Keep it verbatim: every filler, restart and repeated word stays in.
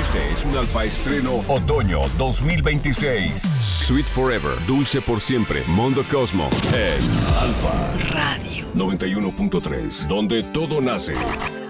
Este es un Alfa Estreno Otoño dos mil veintiséis. Sweet Forever, dulce por siempre. Mondo Cosmo en Alfa Radio noventa y uno punto tres, donde todo nace.